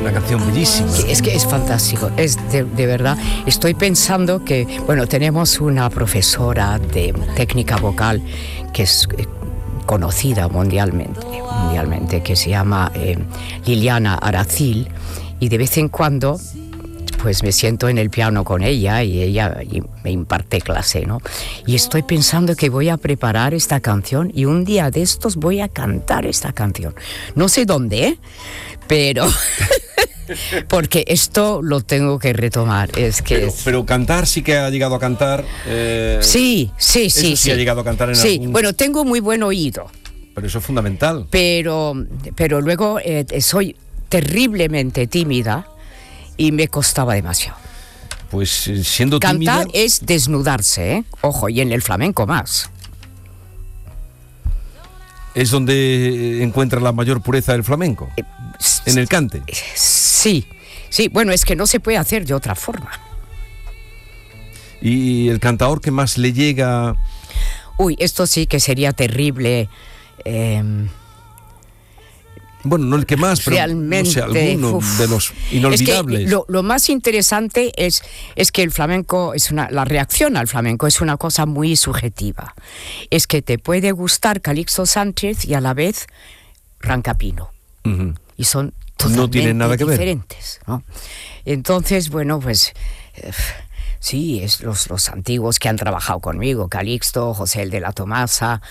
una canción bellísima. Sí, es que es fantástico, es de verdad. Estoy pensando que, bueno, tenemos una profesora de técnica vocal que es conocida mundialmente, que se llama Liliana Aracil, y de vez en cuando pues me siento en el piano con ella y me imparte clase, ¿no? Y estoy pensando que voy a preparar esta canción y un día de estos voy a cantar esta canción. No sé dónde, pero porque esto lo tengo que retomar. Pero cantar sí que ha llegado a cantar. Sí. Ha llegado a cantar en algún... Bueno, tengo muy buen oído. Pero eso es fundamental. Pero luego soy terriblemente tímida y me costaba demasiado. Pues siendo tímida... Cantar es desnudarse, ¿eh? Ojo, y en el flamenco más. ¿Es donde encuentra la mayor pureza del flamenco? ¿En el cante? Sí, bueno, es que no se puede hacer de otra forma. ¿Y el cantador que más le llega? Uy, esto sí que sería terrible. Bueno, no el que más, pero realmente, no sé, alguno de los inolvidables. Es que lo más interesante es que el flamenco la reacción al flamenco es una cosa muy subjetiva. Es que te puede gustar Calixto Sánchez y a la vez Rancapino. Uh-huh. Y son totalmente no tienen nada que diferentes, ¿no? Entonces, bueno, pues sí, es los antiguos que han trabajado conmigo, Calixto, José el de la Tomasa,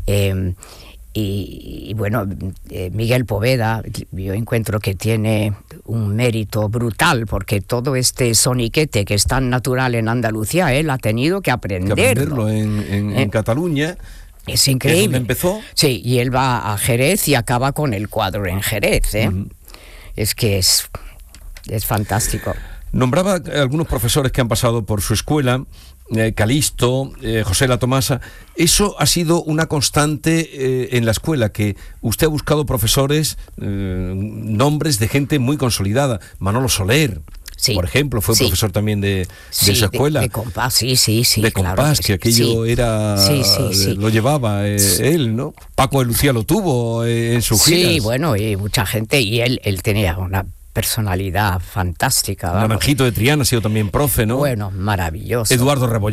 y bueno, Miguel Poveda, yo encuentro que tiene un mérito brutal, porque todo este soniquete que es tan natural en Andalucía, él ha tenido que aprenderlo. En Cataluña. Es increíble. ¿Es donde empezó? Sí, y él va a Jerez y acaba con el cuadro en Jerez, ¿eh? Uh-huh. Es que es fantástico. Nombraba algunos profesores que han pasado por su escuela, Calixto, José la Tomasa. Eso ha sido una constante en la escuela, que usted ha buscado profesores, nombres de gente muy consolidada. Manolo Soler, sí, por ejemplo, fue profesor también de esa escuela. De compás, sí. De claro, compás, que aquello era... Sí. Lo llevaba él, ¿no? Paco de Lucía lo tuvo en sus giras. Sí, bueno, y mucha gente, y él tenía una personalidad fantástica. Naranjito de Triana ha sido también profe, ¿no? Bueno, maravilloso. Eduardo Rebollar.